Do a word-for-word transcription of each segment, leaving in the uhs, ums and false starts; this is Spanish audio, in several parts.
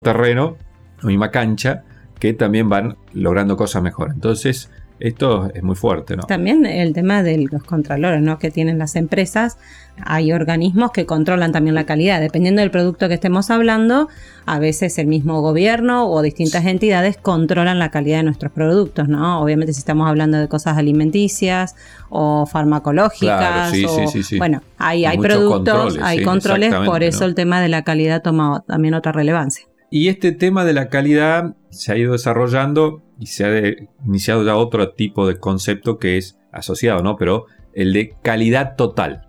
terreno, la misma cancha, que también van logrando cosas mejor. Entonces, esto es muy fuerte, ¿no? También el tema de los contralores, ¿no?, que tienen las empresas. Hay organismos que controlan también la calidad. Dependiendo del producto que estemos hablando, a veces el mismo gobierno o distintas entidades controlan la calidad de nuestros productos, ¿no? Obviamente si estamos hablando de cosas alimenticias o farmacológicas. Claro, sí, o, sí, sí, sí. Bueno, hay, hay, hay productos, controles, hay sí, controles, por eso, ¿no? el tema de la calidad toma también otra relevancia. Y este tema de la calidad se ha ido desarrollando y se ha de, iniciado ya otro tipo de concepto que es asociado, ¿no? Pero el de calidad total.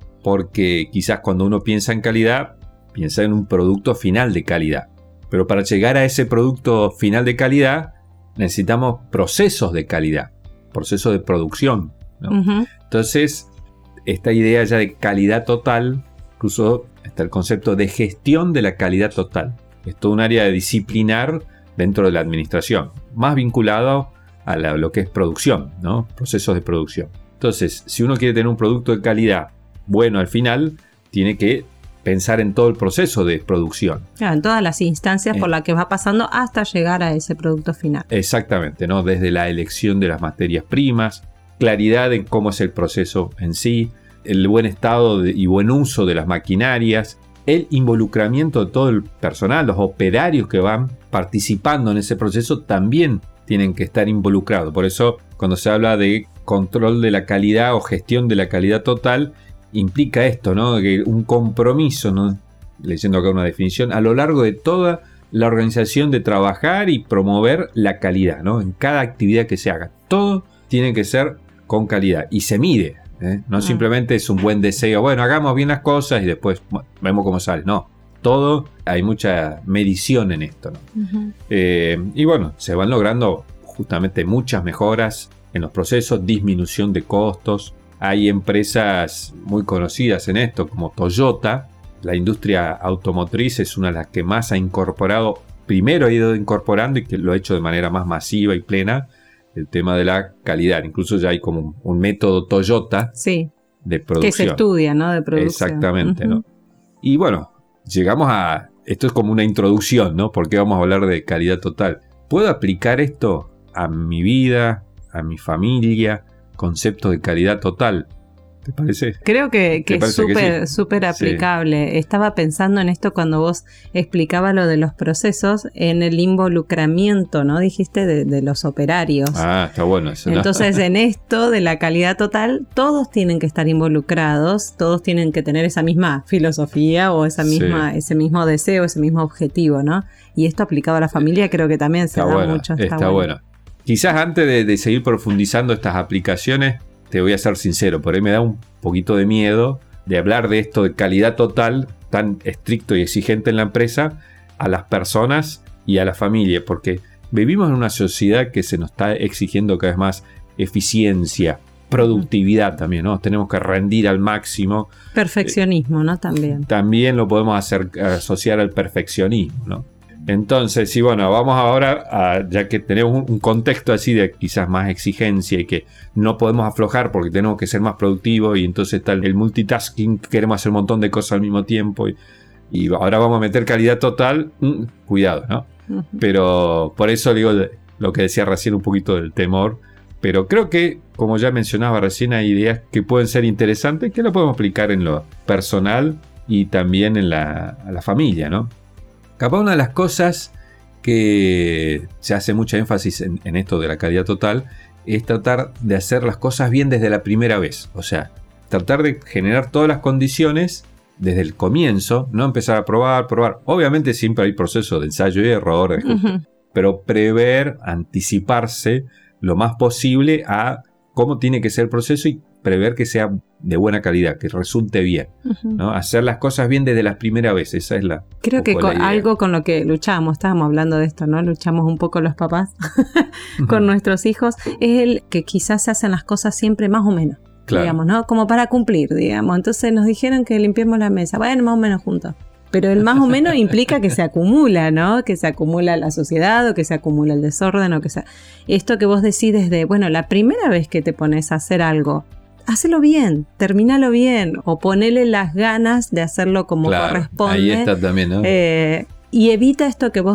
Porque quizás cuando uno piensa en calidad, piensa en un producto final de calidad. Pero para llegar a ese producto final de calidad, necesitamos procesos de calidad, procesos de producción, ¿no? Uh-huh. Entonces, esta idea ya de calidad total, incluso está el concepto de gestión de la calidad total. Es todo un área disciplinar dentro de la administración, más vinculado a la, lo que es producción, ¿no? Procesos de producción. Entonces, si uno quiere tener un producto de calidad bueno al final, tiene que pensar en todo el proceso de producción. Claro, en todas las instancias eh, por las que va pasando hasta llegar a ese producto final. Exactamente, ¿no? Desde la elección de las materias primas, claridad en cómo es el proceso en sí, el buen estado de, y buen uso de las maquinarias, el involucramiento de todo el personal, los operarios que van participando en ese proceso también tienen que estar involucrados. Por eso, cuando se habla de control de la calidad o gestión de la calidad total, implica esto, ¿no? Que un compromiso, ¿no? Leyendo acá una definición, a lo largo de toda la organización de trabajar y promover la calidad, ¿no? En cada actividad que se haga. Todo tiene que ser con calidad y se mide. ¿Eh? No ah. simplemente es un buen deseo, bueno, hagamos bien las cosas y después bueno, vemos cómo sale. No, todo, hay mucha medición en esto, ¿no? Uh-huh. eh, y bueno, se van logrando justamente muchas mejoras en los procesos, disminución de costos. Hay empresas muy conocidas en esto, como Toyota. La industria automotriz es una de las que más ha incorporado, primero ha ido incorporando y que lo ha hecho de manera más masiva y plena, el tema de la calidad. Incluso ya hay como un, un método Toyota sí, de producción. Que se estudia, ¿no? De producción. Exactamente, uh-huh. ¿no? Y bueno, llegamos a... Esto es como una introducción, ¿no? Porque vamos a hablar de calidad total. ¿Puedo aplicar esto a mi vida, a mi familia? Concepto de calidad total. ¿Te parece? Creo que, que es súper súper aplicable. Sí. Estaba pensando en esto cuando vos explicabas lo de los procesos, en el involucramiento, ¿no? Dijiste de, de los operarios. Ah, está bueno eso, ¿no? Entonces, en esto de la calidad total, todos tienen que estar involucrados, todos tienen que tener esa misma filosofía o esa misma, sí. ese mismo deseo, ese mismo objetivo, ¿no? Y esto aplicado a la familia creo que también se está da bueno, mucho. Está, está bueno. bueno. Quizás antes de, de seguir profundizando estas aplicaciones, te voy a ser sincero, por ahí me da un poquito de miedo de hablar de esto de calidad total tan estricto y exigente en la empresa a las personas y a la familia, porque vivimos en una sociedad que se nos está exigiendo cada vez más eficiencia, productividad también, ¿no? Tenemos que rendir al máximo. Perfeccionismo, ¿no? También. También lo podemos hacer, asociar al perfeccionismo, ¿no? Entonces, y bueno, vamos ahora, a, ya que tenemos un, un contexto así de quizás más exigencia y que no podemos aflojar porque tenemos que ser más productivos y entonces está el multitasking, queremos hacer un montón de cosas al mismo tiempo y, y ahora vamos a meter calidad total, mm, cuidado, ¿no? Uh-huh. Pero por eso digo lo que decía recién un poquito del temor, pero creo que, como ya mencionaba recién, hay ideas que pueden ser interesantes que lo podemos aplicar en lo personal y también en la, a la familia, ¿no? Capaz una de las cosas que se hace mucha énfasis en, en esto de la calidad total es tratar de hacer las cosas bien desde la primera vez. O sea, tratar de generar todas las condiciones desde el comienzo, no empezar a probar, probar. Obviamente siempre hay procesos de ensayo y error, de uh-huh. pero prever, anticiparse lo más posible a cómo tiene que ser el proceso y prever que sea de buena calidad, que resulte bien, uh-huh. ¿no? Hacer las cosas bien desde la primera vez, esa es la Creo que con, algo con lo que luchamos, estábamos hablando de esto, ¿no? Luchamos un poco los papás uh-huh. con nuestros hijos, es el que quizás se hacen las cosas siempre más o menos, claro. digamos, ¿no? Como para cumplir, digamos. Entonces nos dijeron que limpiemos la mesa, bueno, más o menos juntos. Pero el más o menos implica que se acumula, ¿no? Que se acumula la suciedad o que se acumula el desorden o que sea. Esto que vos decís de, bueno, la primera vez que te pones a hacer algo, hácelo bien, termínalo bien o ponele las ganas de hacerlo como claro, corresponde. Ahí está también, ¿no? Eh, y evita esto que vos